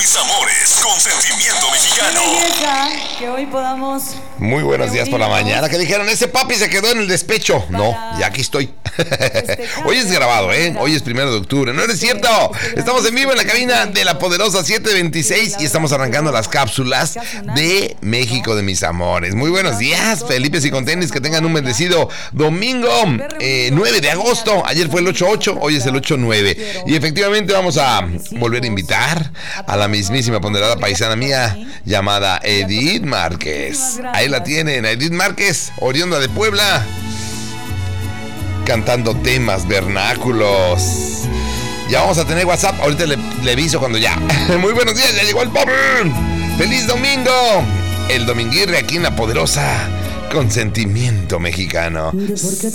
Mis amores, con sentimiento mexicano. Qué belleza que hoy podamos. Muy buenos días por la mañana. ¿Qué dijeron? Ese papi se quedó en el despecho. No, ya aquí estoy. Hoy es grabado, ¿eh? Hoy es 1 de octubre. No es cierto. Estamos en vivo en la cabina de La Poderosa 726 y estamos arrancando las cápsulas de México de mis amores. Muy buenos días, Felipes y Contenis. Que tengan un bendecido domingo 9 de agosto. Ayer fue el 8-8, hoy es el 8-9. Y efectivamente vamos a volver a invitar a la mismísima ponderada paisana mía llamada Edith Márquez. Ahí la tienen, Edith Márquez, oriunda de Puebla, cantando temas vernáculos. Ya vamos a tener WhatsApp, ahorita le aviso cuando ya. Muy buenos días, ya llegó el pop. ¡Feliz domingo! El dominguirre aquí en La Poderosa, con sentimiento mexicano.